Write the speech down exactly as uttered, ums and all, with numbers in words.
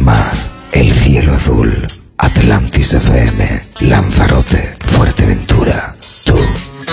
mar, el cielo azul. Atlantis F M, Lanzarote, Fuerteventura.